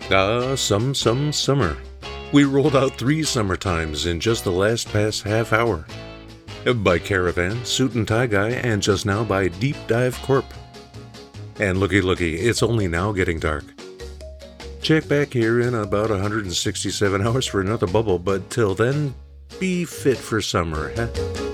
Summer. We rolled out 3 summer times in just the last past half hour. By Caravan, Suit and Tie Guy, and just now by Deep Dive Corp. And looky, it's only now getting dark. Check back here in about 167 hours for another bubble, but till then, be fit for summer, huh?